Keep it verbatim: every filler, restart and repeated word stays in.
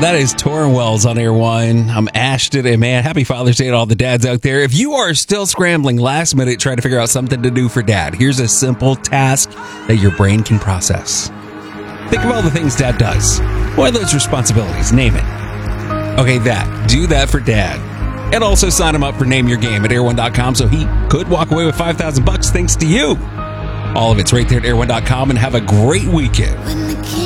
That is Torrin Wells on Air One. I'm Ashton, and man, happy Father's Day to all the dads out there. If you are still scrambling last minute trying to figure out something to do for dad, here's a simple task that your brain can process. Think of all the things dad does. What are those responsibilities? Name it. Okay, that. Do that for dad. And also sign him up for Name Your Game at air one dot com so he could walk away with five thousand bucks thanks to you. All of it's right there at air one dot com, and have a great weekend.